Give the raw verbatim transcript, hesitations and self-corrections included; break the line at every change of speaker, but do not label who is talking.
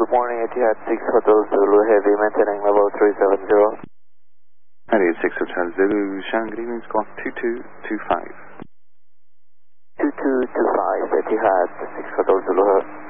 Good morning, Etihad six Hotel Zulu Heavy, maintaining level three seven zero.
Etihad six Hotel Zulu, Shangri means squawk two two two five.
two two two five, Etihad six Hotel Zulu.